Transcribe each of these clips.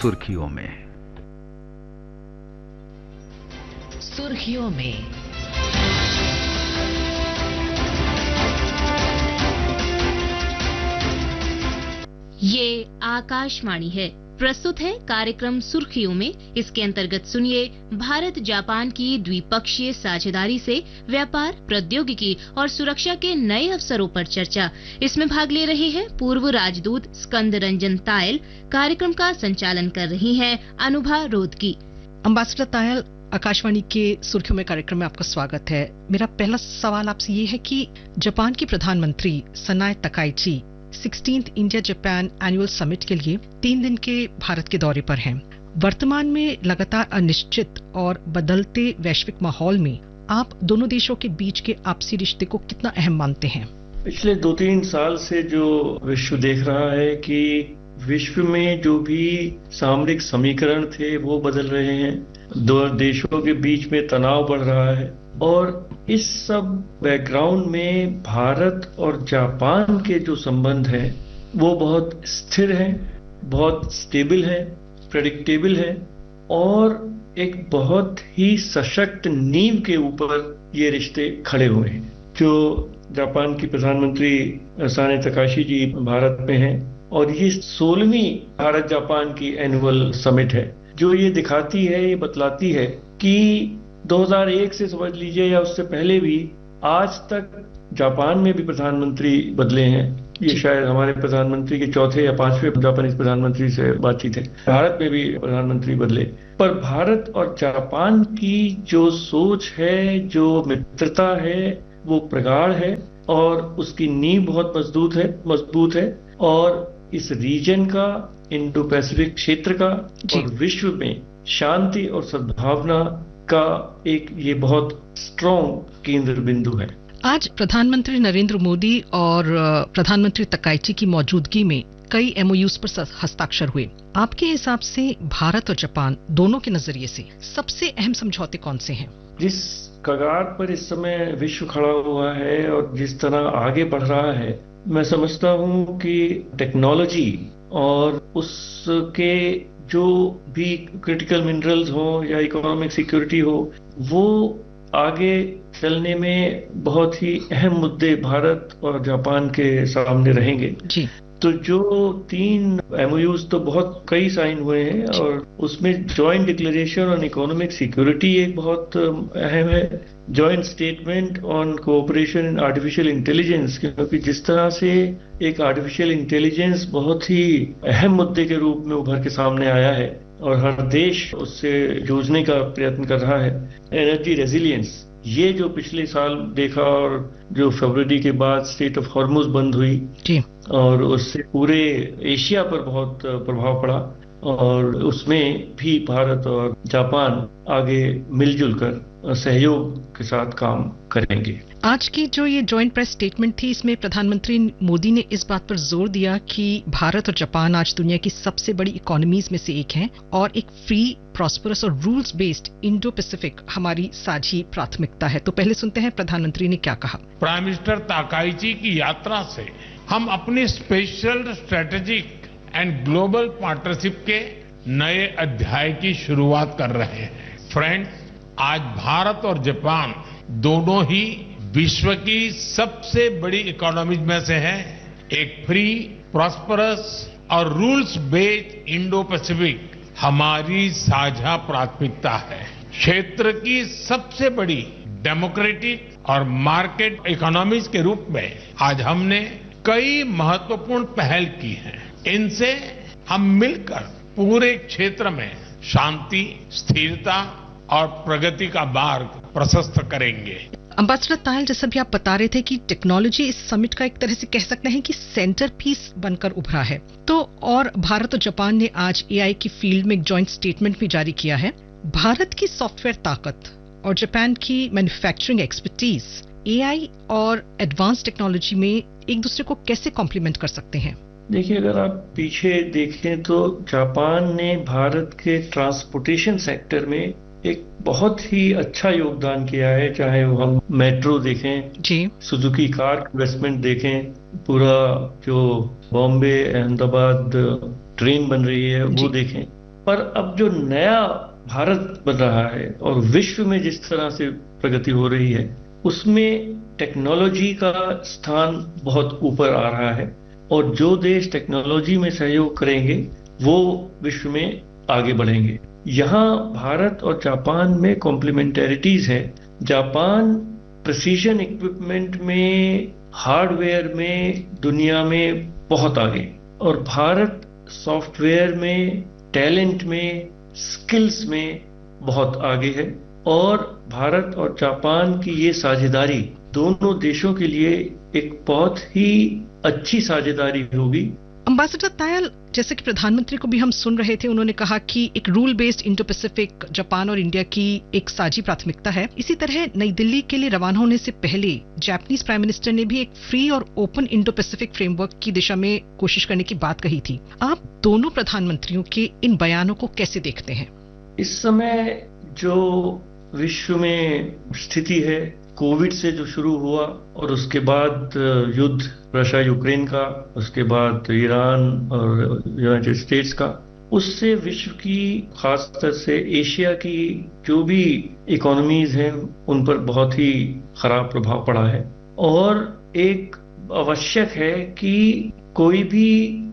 सुर्खियों में। सुर्खियों में ये आकाशवाणी है। प्रस्तुत है कार्यक्रम सुर्खियों में। इसके अंतर्गत सुनिए भारत जापान की द्विपक्षीय साझेदारी से व्यापार, प्रौद्योगिकी और सुरक्षा के नए अवसरों पर चर्चा। इसमें भाग ले रहे हैं पूर्व राजदूत स्कंद रंजन तायल। कार्यक्रम का संचालन कर रही हैं अनुभा रोदकी। अम्बासडर तायल, आकाशवाणी के सुर्खियों में कार्यक्रम में आपका स्वागत है। मेरा पहला सवाल आपसे ये है कि जापान की प्रधानमंत्री सनाए Takaichi 16th India Japan annual summit के लिए 3 दिन के भारत के दौरे पर हैं। वर्तमान में लगातार अनिश्चित और बदलते वैश्विक माहौल में आप दोनों देशों के बीच के आपसी रिश्ते को कितना अहम मानते हैं? पिछले 2-3 साल से जो विश्व देख रहा है कि विश्व में जो भी सामरिक समीकरण थे वो बदल रहे हैं, दो देशों के बीच में तनाव बढ़ रहा है और इस सब बैकग्राउंड में भारत और जापान के जो संबंध हैं वो बहुत स्थिर हैं, बहुत स्टेबल हैं, प्रेडिक्टेबल हैं और एक बहुत ही सशक्त नींव के ऊपर ये रिश्ते खड़े हुए हैं। जो जापान की प्रधानमंत्री सनाए तकाइची जी भारत में हैं और ये 16वीं भारत जापान की एनुअल समिट है, जो ये दिखाती है, ये बतलाती है कि 2001 से समझ लीजिए या उससे पहले भी आज तक जापान में भी प्रधानमंत्री बदले हैं। ये शायद हमारे प्रधानमंत्री के 4थे या 5वें जापानीज प्रधानमंत्री से बातचीत है। भारत में भी प्रधानमंत्री बदले, पर भारत और जापान की जो सोच है, जो मित्रता है, वो प्रगाढ़ है और उसकी नींव बहुत मजबूत है और इस रीजन का, इंडो पैसिफिक क्षेत्र का और विश्व में शांति और सद्भावना का एक ये बहुत स्ट्रॉन्ग केंद्र बिंदु है। आज प्रधानमंत्री नरेंद्र मोदी और प्रधानमंत्री तकाइची की मौजूदगी में कई एमओयूज पर हस्ताक्षर हुए। आपके हिसाब से भारत और जापान दोनों के नजरिए से सबसे अहम समझौते कौन से हैं? जिस कगार पर इस समय विश्व खड़ा हुआ है और जिस तरह आगे बढ़ रहा है, मैं समझता हूँ कि टेक्नोलॉजी और उसके जो भी क्रिटिकल मिनरल्स हो या इकोनॉमिक सिक्योरिटी हो, वो आगे चलने में बहुत ही अहम मुद्दे भारत और जापान के सामने रहेंगे जी। तो जो 3 एमओयूज तो बहुत कई साइन हुए हैं और उसमें joint declaration on economic security एक बहुत अहम है, joint statement on cooperation in artificial intelligence, क्योंकि जिस तरह से एक आर्टिफिशियल इंटेलिजेंस बहुत ही अहम मुद्दे के रूप में उभर के सामने आया है और हर देश उससे जूझने का प्रयत्न कर रहा है। एनर्जी रेजिलियंस, ये जो पिछले साल देखा और जो फरवरी के बाद स्ट्रेट ऑफ हॉर्मुज बंद हुई जी। और उससे पूरे एशिया पर बहुत प्रभाव पड़ा और उसमें भी भारत और जापान आगे मिलजुल कर सहयोग के साथ काम करेंगे। आज की जो ये जॉइंट प्रेस स्टेटमेंट थी, इसमें प्रधानमंत्री मोदी ने इस बात पर जोर दिया कि भारत और जापान आज दुनिया की सबसे बड़ी इकोनॉमीज में से एक हैं और एक फ्री, प्रॉस्परस और रूल्स बेस्ड इंडो पैसिफिक हमारी साझी प्राथमिकता है। तो पहले सुनते हैं प्रधानमंत्री ने क्या कहा। प्राइम मिनिस्टर ताकाइची की यात्रा से हम अपनी special strategic and global partnership के नए अध्याय की शुरुआत कर रहे हैं। फ्रेंड्स, आज भारत और जापान दोनों ही विश्व की सबसे बड़ी इकोनॉमीज में से है। एक फ्री, प्रॉस्परस और रूल्स बेस्ड इंडो पैसिफिक हमारी साझा प्राथमिकता है। क्षेत्र की सबसे बड़ी डेमोक्रेटिक और मार्केट इकोनॉमीज के रूप में आज हमने कई महत्वपूर्ण पहल की हैं। इनसे हम मिलकर पूरे क्षेत्र में शांति, स्थिरता और प्रगति का मार्ग प्रशस्त करेंगे। अम्बासडर तायल, जैसा भी आप बता रहे थे कि टेक्नोलॉजी इस समिट का एक तरह से कह सकते हैं कि सेंटर पीस बनकर उभरा है, तो और भारत और जापान ने आज एआई की फील्ड में एक जॉइंट स्टेटमेंट भी जारी किया है। भारत की सॉफ्टवेयर ताकत और जापान की मैन्युफैक्चरिंग एक्सपर्टीज एआई और एडवांस टेक्नोलॉजी में एक दूसरे को कैसे कॉम्प्लीमेंट कर सकते हैं? देखिए, अगर आप पीछे देखें तो जापान ने भारत के ट्रांसपोर्टेशन सेक्टर में एक बहुत ही अच्छा योगदान किया है, चाहे वो हम मेट्रो देखें जी, सुजुकी कार इन्वेस्टमेंट देखें, पूरा जो बॉम्बे अहमदाबाद ट्रेन बन रही है वो देखें, पर अब जो नया भारत बन रहा है और विश्व में जिस तरह से प्रगति हो रही है, उसमें टेक्नोलॉजी का स्थान बहुत ऊपर आ रहा है और जो देश टेक्नोलॉजी में सहयोग करेंगे वो विश्व में आगे बढ़ेंगे। यहाँ भारत और जापान में कॉम्प्लीमेंटरिटीज है। जापान प्रिसीजन इक्विपमेंट में, हार्डवेयर में दुनिया में बहुत आगे, और भारत सॉफ्टवेयर में, टैलेंट में, स्किल्स में बहुत आगे है। और भारत और जापान की ये साझेदारी दोनों देशों के लिए एक बहुत ही अच्छी साझेदारी होगी। एम्बेसडर तायल, जैसे कि प्रधानमंत्री को भी हम सुन रहे थे, उन्होंने कहा कि एक rule based Indo Pacific Japan और इंडिया की एक साझी प्राथमिकता है। इसी तरह नई दिल्ली के लिए रवाना होने से पहले जापानीज प्राइम मिनिस्टर ने भी एक फ्री और ओपन इंडो पैसिफिक फ्रेमवर्क की दिशा में कोशिश करने की बात कही थी। आप दोनों प्रधानमंत्रियों के इन बयानों को कैसे देखते हैं? इस समय जो विश्व में स्थिति है, कोविड से जो शुरू हुआ और उसके बाद युद्ध रशिया यूक्रेन का, उसके बाद ईरान और यूनाइटेड स्टेट्स का, उससे विश्व की, खासतौर से एशिया की जो भी इकोनॉमीज हैं उन पर बहुत ही खराब प्रभाव पड़ा है। और एक आवश्यक है कि कोई भी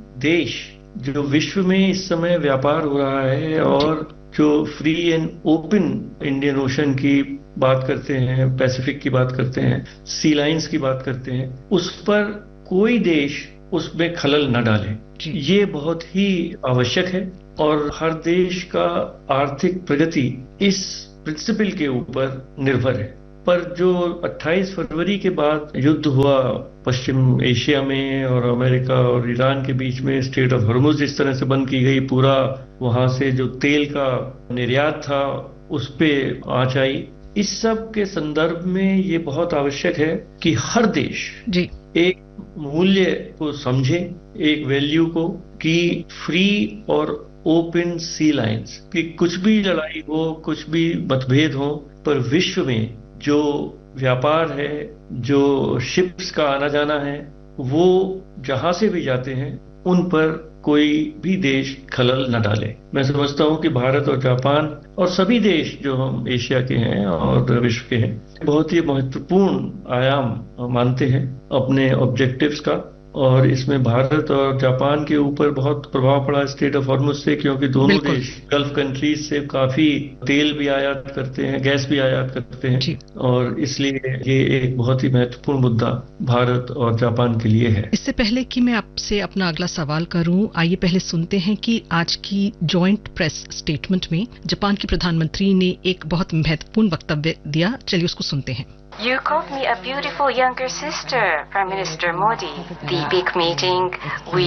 देश जो विश्व में इस समय व्यापार हो रहा है और जो free and open Indian ocean की बात करते हैं, पैसिफिक की बात करते हैं, सी लाइंस की बात करते हैं, उस पर कोई देश उसमें खलल न डाले, ये बहुत ही आवश्यक है। और हर देश का आर्थिक प्रगति इस प्रिंसिपल के ऊपर निर्भर है। पर जो 28 फरवरी के बाद युद्ध हुआ पश्चिम एशिया में और अमेरिका और ईरान के बीच में, स्ट्रेट ऑफ हॉर्मुज जिस तरह से बंद की गई, पूरा वहां से जो तेल का निर्यात था उस पे आंच आई, इस सब के संदर्भ में ये बहुत आवश्यक है कि हर देश जी एक मूल्य को समझे, एक वैल्यू को, कि फ्री और ओपन सी लाइंस, कि कुछ भी लड़ाई हो, कुछ भी मतभेद हो, पर विश्व में जो व्यापार है, जो शिप्स का आना जाना है, वो जहां से भी जाते हैं उन पर कोई भी देश खलल न डाले। मैं समझता हूं कि भारत और जापान और सभी देश जो हम एशिया के हैं और विश्व के हैं, बहुत ही महत्वपूर्ण आयाम मानते हैं अपने ऑब्जेक्टिव्स का। और इसमें भारत और जापान के ऊपर बहुत प्रभाव पड़ा स्ट्रेट ऑफ हॉर्मुज से, क्योंकि दोनों देश गल्फ कंट्रीज से काफी तेल भी आयात करते हैं, गैस भी आयात करते हैं, और इसलिए ये एक बहुत ही महत्वपूर्ण मुद्दा भारत और जापान के लिए है। इससे पहले कि मैं आपसे अपना अगला सवाल करूं, आइए पहले सुनते हैं कि आज की जॉइंट प्रेस स्टेटमेंट में जापान के प्रधानमंत्री ने एक बहुत महत्वपूर्ण वक्तव्य दिया। चलिए उसको सुनते हैं। You called me a beautiful younger sister, Prime Minister Modi. The big meeting, we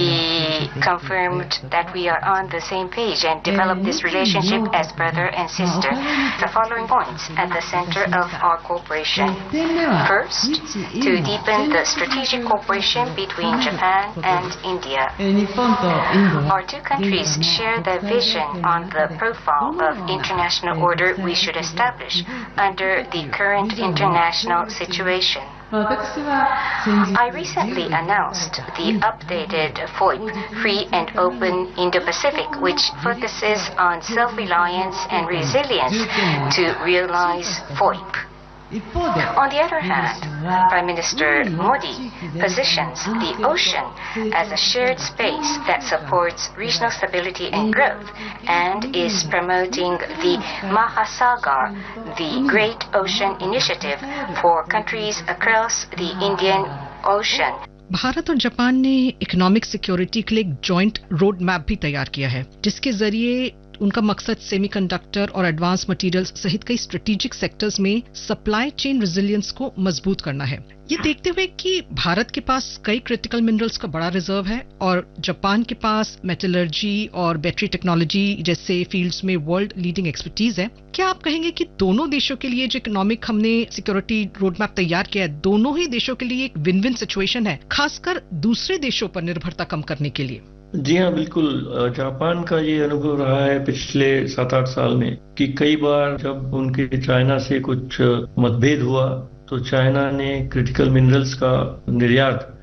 confirmed that we are on the same page and developed this relationship as brother and sister. The following points at the center of our cooperation. First, to deepen the strategic cooperation between Japan and India. Our two countries share the vision on the profile of international order we should establish under the current international situation. I recently announced the updated FOIP, Free and Open Indo-Pacific, which focuses on self-reliance and resilience to realize FOIP. On the other hand, Prime Minister Modi positions the ocean as a shared space that supports regional stability and growth, and is promoting the Mahasagar, the Great Ocean Initiative for countries across the Indian Ocean. Bharat और Japan ने economic security के लिए एक joint road map भी तैयार किया है, जिसके जरिए उनका मकसद सेमीकंडक्टर और एडवांस मटेरियल्स सहित कई स्ट्रेटेजिक सेक्टर्स में सप्लाई चेन रेजिलियंस को मजबूत करना है। ये देखते हुए कि भारत के पास कई क्रिटिकल मिनरल्स का बड़ा रिजर्व है और जापान के पास मेटलर्जी और बैटरी टेक्नोलॉजी जैसे फील्ड्स में वर्ल्ड लीडिंग एक्सपर्टीज है, क्या आप कहेंगे कि दोनों देशों के लिए जो इकोनॉमिक हमने सिक्योरिटी रोड मैप तैयार किया है, दोनों ही देशों के लिए एक विन विन सिचुएशन है, खासकर दूसरे देशों पर निर्भरता कम करने के लिए? जी हाँ, बिल्कुल। जापान का ये अनुभव रहा है पिछले 7-8 साल में कि कई बार जब उनके चाइना से कुछ मतभेद हुआ तो चाइना ने क्रिटिकल मिनरल्स का निर्यात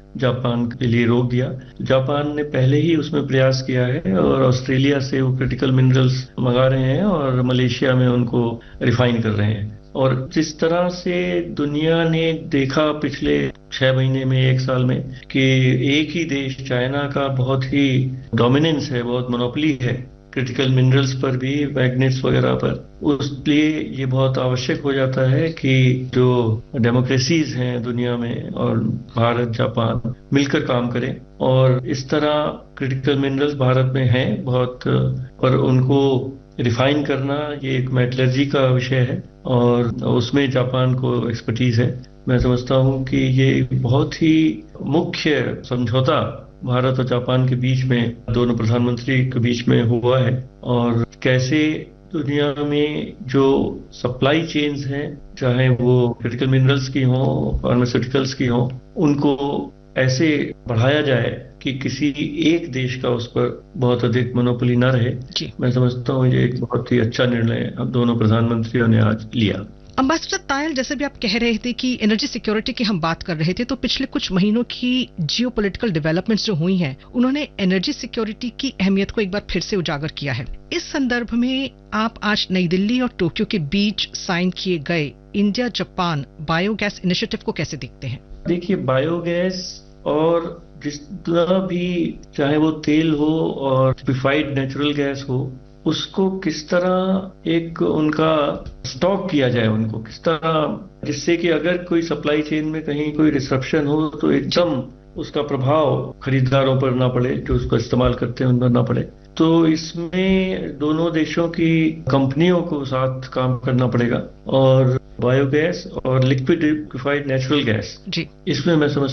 जापान के लिए रोक दिया। जापान ने पहले ही उसमें प्रयास किया है और ऑस्ट्रेलिया से वो क्रिटिकल मिनरल्स मंगा रहे हैं और मलेशिया में उनको रिफाइन कर रहे हैं। और जिस तरह से दुनिया ने देखा पिछले 6 महीने में, 1 साल में, कि एक ही देश चाइना का बहुत ही डोमिनेंस है, बहुत मोनोपोली है क्रिटिकल मिनरल्स पर भी, मैग्नेट्स वगैरह पर, उसलिए ये बहुत आवश्यक हो जाता है कि जो डेमोक्रेसीज हैं दुनिया में और भारत, जापान मिलकर काम करें। और इस तरह क्रिटिकल मिनरल्स भारत में हैं बहुत, पर उनको रिफाइन करना ये एक मेटलर्जी का विषय है और उसमें जापान को एक्सपर्टीज है। मैं समझता हूँ कि ये बहुत ही मुख्य समझौता भारत और जापान के बीच में, दोनों प्रधानमंत्री के बीच में हुआ है। और कैसे दुनिया में जो सप्लाई चेन्स हैं, चाहे वो क्रिटिकल मिनरल्स की हों, फार्मास्यूटिकल्स की हों, उनको ऐसे बढ़ाया जाए कि किसी एक देश का उस पर बहुत अधिक मोनोपोली न रहे। मैं समझता हूँ ये एक बहुत ही अच्छा निर्णय हम दोनों प्रधानमंत्रियों ने आज लिया। अम्बासडर तायल, जैसे भी आप कह रहे थे कि एनर्जी सिक्योरिटी की हम बात कर रहे थे, तो पिछले कुछ महीनों की जियोपॉलिटिकल डेवलपमेंट्स जो हुई हैं, उन्होंने एनर्जी सिक्योरिटी की अहमियत को एक बार फिर से उजागर किया है। इस संदर्भ में आप आज नई दिल्ली और टोक्यो के बीच साइन किए गए इंडिया जापान बायोगैस इनिशिएटिव को कैसे देखते हैं? देखिए, बायोगैस और जितना भी, चाहे वो तेल हो और लिक्विफाइड नेचुरल गैस हो, उसको किस तरह एक उनका स्टॉक किया जाए, उनको किस तरह, जिससे कि अगर कोई सप्लाई चेन में कहीं कोई डिसरप्शन हो तो एकदम उसका प्रभाव खरीदारों पर ना पड़े, जो उसको इस्तेमाल करते हैं उन पर ना पड़े। तो इसमें दोनों देशों की कंपनियों को साथ काम करना पड़ेगा। और बायोगैस और लिक्विड लिक्विफाइड नेचुरल गैस, इसमें मैं समझ